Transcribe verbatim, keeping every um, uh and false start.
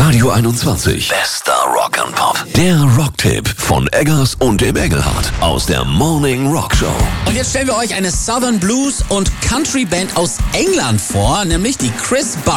Radio einundzwanzig. Bester Rock and Pop. Der Rocktipp von Eggers und dem Engelhardt aus der Morning Rock Show. Und jetzt stellen wir euch eine Southern Blues und Country Band aus England vor, nämlich die Chris Bar